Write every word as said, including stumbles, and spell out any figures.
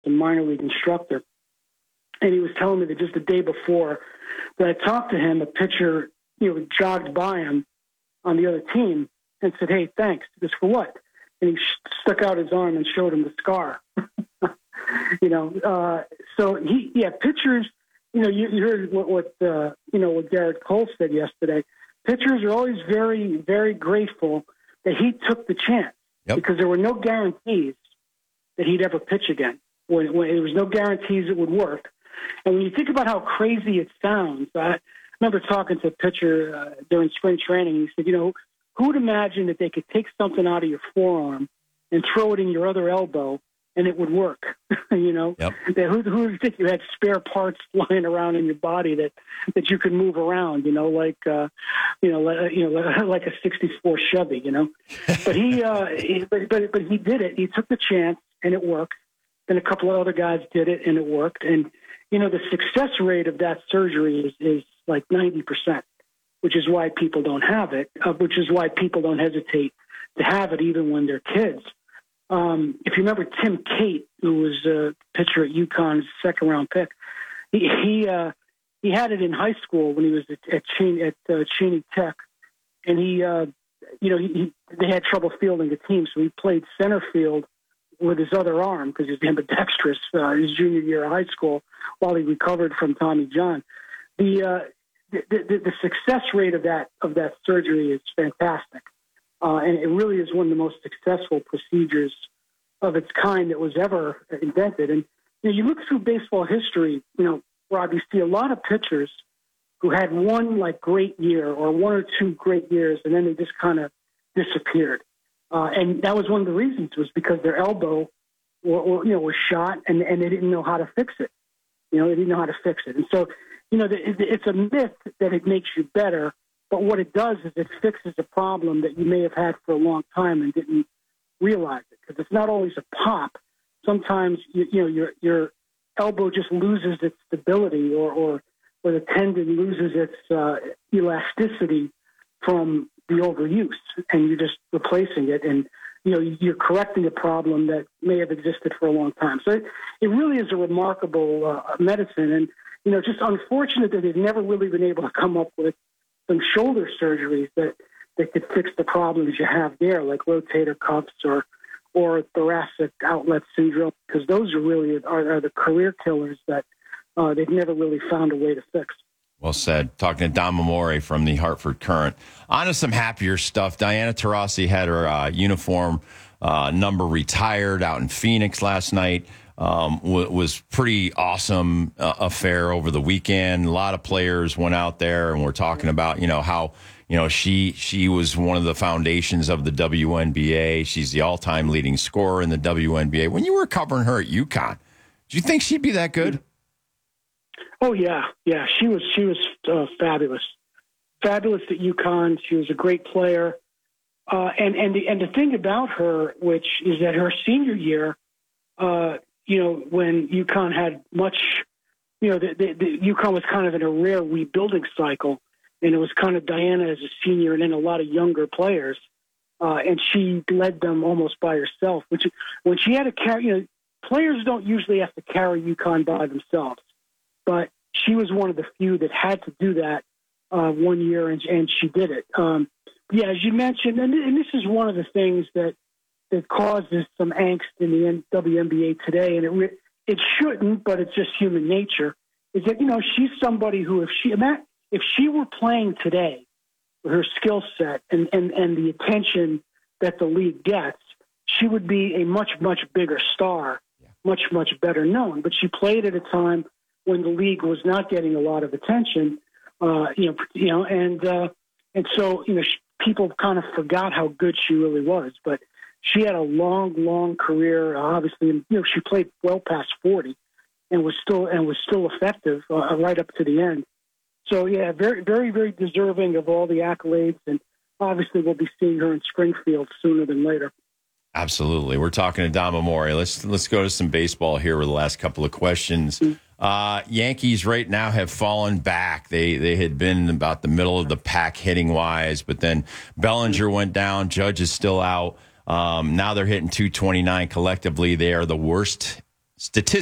a minor league instructor. And he was telling me that just the day before that I talked to him, a pitcher, you know, jogged by him on the other team and said, "Hey, thanks." He goes, "For what?" And he sh- stuck out his arm and showed him the scar. you know, uh, so he, yeah, pitchers, you know, you, you heard what, what uh, you know, what Garrett Cole said yesterday. Pitchers are always very, very grateful that he took the chance yep. because there were no guarantees that he'd ever pitch again. When, when there was no guarantees it would work. And when you think about how crazy it sounds, I remember talking to a pitcher uh, during spring training. He said, you know, who would imagine that they could take something out of your forearm and throw it in your other elbow and it would work? you know, yep. that, who, who would think you had spare parts lying around in your body that, that you could move around, you know, like, uh, you know, like, you know, like a sixty-four Chevy, you know, but he, uh, he but, but, but he did it. He took the chance and it worked. Then a couple of other guys did it and it worked. And, you know, the success rate of that surgery is, is like ninety percent, which is why people don't have it, uh, which is why people don't hesitate to have it even when they're kids. Um, if you remember Tim Cate, who was a pitcher at UConn's second round pick, he he, uh, he had it in high school when he was at at, Cheney, at uh, Cheney Tech, and he, uh, you know, he, he, they had trouble fielding a team, so he played center field with his other arm because he was ambidextrous uh, his junior year of high school while he recovered from Tommy John. The, uh, the, the the success rate of that of that surgery is fantastic, uh, and it really is one of the most successful procedures of its kind that was ever invented. And you know, you look through baseball history, you know, Rob, you see a lot of pitchers who had one like great year or one or two great years, and then they just kind of disappeared. Uh, and that was one of the reasons was because their elbow, or, or, you know, was shot, and, and they didn't know how to fix it. You know, they didn't know how to fix it. And so, you know, the, it's a myth that it makes you better, but what it does is it fixes a problem that you may have had for a long time and didn't realize it. Because it's not always a pop. Sometimes, you, you know, your your elbow just loses its stability, or or, or the tendon loses its uh, elasticity from the overuse, and you're just replacing it, and you know you're correcting a problem that may have existed for a long time. So it, it really is a remarkable uh, medicine, and you know just unfortunate that they've never really been able to come up with some shoulder surgeries that that could fix the problems you have there, like rotator cuffs or or thoracic outlet syndrome, because those are really are, are the career killers that uh, they've never really found a way to fix. Well said. Talking to Don Mamore from the Hartford Courant. On to some happier stuff. Diana Taurasi had her uh, uniform uh, number retired out in Phoenix last night. Um, w- was pretty awesome uh, affair over the weekend. A lot of players went out there, and we're talking about, you know, how, you know, she she was one of the foundations of the W N B A. She's the all-time leading scorer in the W N B A. When you were covering her at UConn, do you think she'd be that good? Oh yeah, yeah. She was she was uh, fabulous, fabulous at UConn. She was a great player, uh, and and the and the thing about her, which is that her senior year, uh, you know, when UConn had much, you know, the, the, the UConn was kind of in a rare rebuilding cycle, and it was kind of Diana as a senior, and then a lot of younger players, uh, and she led them almost by herself. Which when she had to carry, you know, players don't usually have to carry UConn by themselves. But she was one of the few that had to do that uh, one year, and, and she did it. Um, yeah, as you mentioned, and, and this is one of the things that, that causes some angst in the W N B A today, and it it shouldn't, but it's just human nature, is that, you know, she's somebody who, if she if she were playing today with her skill set and, and, and the attention that the league gets, she would be a much, much bigger star, yeah. much, much better known. But she played at a time when the league was not getting a lot of attention, uh, you know, you know, and uh, and so you know, she, people kind of forgot how good she really was. But she had a long, long career. Obviously, and you know, she played well past forty, and was still and was still effective uh, right up to the end. So yeah, very, very, very deserving of all the accolades, and obviously we'll be seeing her in Springfield sooner than later. Absolutely, we're talking to Don Mamore. Let's let's go to some baseball here with the last couple of questions. Mm-hmm. Uh, Yankees right now have fallen back. They they had been about the middle of the pack hitting wise, but then Bellinger went down. Judge is still out. Um, now they're hitting two twenty-nine collectively. They are the worst statistically